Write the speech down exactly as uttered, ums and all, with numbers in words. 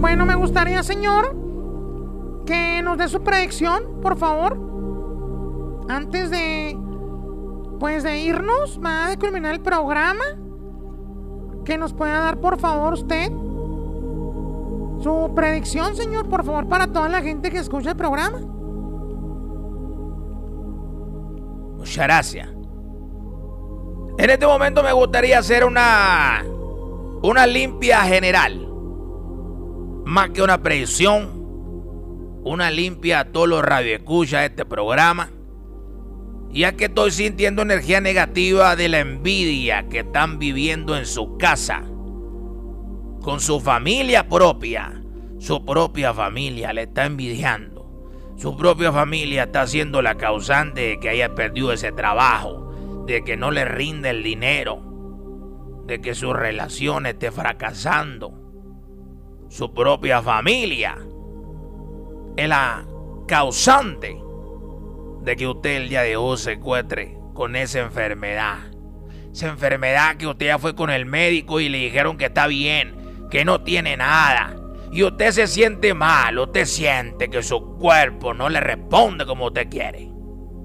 Bueno, me gustaría, señor, que nos dé su predicción, por favor. Antes de, pues, de irnos, va a culminar el programa. Que nos pueda dar, por favor, usted su predicción, señor, por favor, para toda la gente que escucha el programa. Muchas gracias. En este momento me gustaría hacer una una limpia general. Más que una predicción, una limpia a todos los radioescuchas de este programa. Ya que estoy sintiendo energía negativa de la envidia que están viviendo en su casa. Con su familia propia. Su propia familia le está envidiando. Su propia familia está siendo la causante de que haya perdido ese trabajo. De que no le rinde el dinero. De que su relación esté fracasando. Su propia familia es la causante de que usted el día de hoy se encuentre con esa enfermedad. Esa enfermedad que usted ya fue con el médico y le dijeron que está bien, que no tiene nada. Y usted se siente mal, usted siente que su cuerpo no le responde como usted quiere.